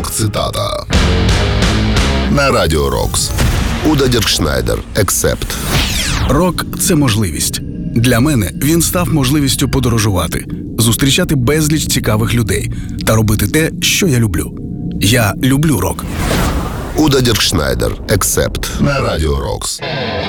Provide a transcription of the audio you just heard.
Рок-цитата. На Радіо Рокс. Уда Діркшнайдер. Ексепт. Рок – це можливість. Для мене він став можливістю подорожувати, зустрічати безліч цікавих людей та робити те, що я люблю. Я люблю рок. Уда Діркшнайдер. Ексепт. На Радіо Рокс.